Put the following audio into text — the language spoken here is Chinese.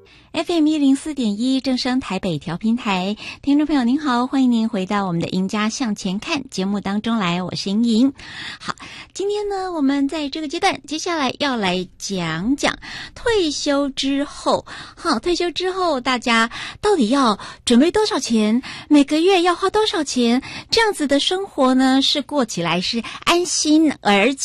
FM104.1正声台北调频台，听众朋友您好，欢迎您回到我们的赢家向前看节目当中来，我是莹莹。好，今天呢，我们在这个阶段，接下来要来讲讲退休之后。好，退休之后大家到底要准备多少钱？每个月要花多少钱？这样子的生活呢，是过起来是安心而